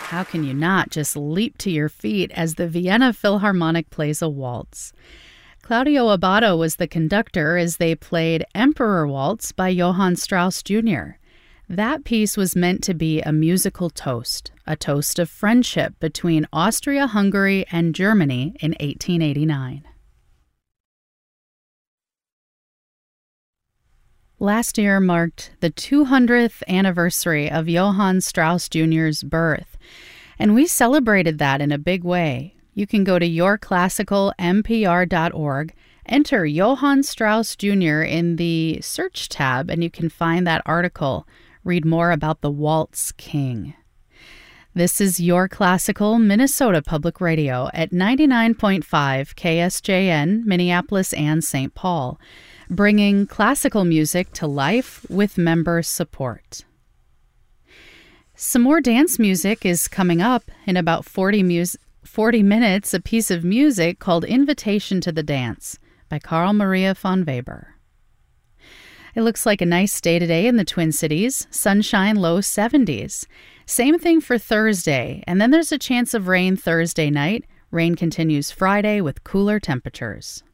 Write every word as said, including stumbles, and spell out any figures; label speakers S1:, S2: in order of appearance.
S1: How can you not just leap to your feet as the Vienna Philharmonic plays a waltz? Claudio Abbado was the conductor as they played Emperor Waltz by Johann Strauss Junior That piece was meant to be a musical toast, a toast of friendship between Austria-Hungary and Germany in eighteen eighty-nine. Last year marked the two hundredth anniversary of Johann Strauss Junior's birth, and we celebrated that in a big way. You can go to your classical n p r dot org, enter Johann Strauss Junior in the search tab, and you can find that article. Read more about the Waltz King. This is Your Classical Minnesota Public Radio at ninety-nine point five K S J N, Minneapolis and Saint Paul, bringing classical music to life with member support. Some more dance music is coming up in about forty, mus- forty minutes, a piece of music called Invitation to the Dance by Carl Maria von Weber. It looks like a nice day today in the Twin Cities, sunshine, low seventies. Same thing for Thursday, and then there's a chance of rain Thursday night. Rain continues Friday with cooler temperatures.